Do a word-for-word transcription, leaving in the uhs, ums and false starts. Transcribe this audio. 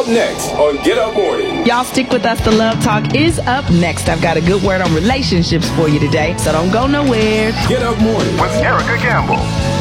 up next on Get Up Morning. Y'all stick with us. The Love Talk is up next. I've got a good word on relationships for you today, so don't go nowhere. Get Up Morning with Erica Campbell.